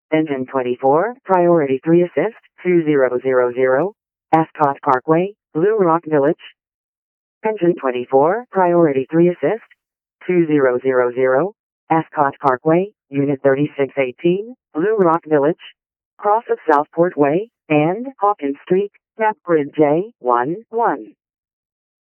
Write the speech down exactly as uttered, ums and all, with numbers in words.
Engine twenty-four, Priority three Assist, two thousand, Ascot Parkway, Blue Rock Village. Engine twenty-four, Priority three Assist, two thousand, Ascot Parkway, Unit thirty-six eighteen, Blue Rock Village. Cross of Southport Way, and Hawkins Street, map grid J one one.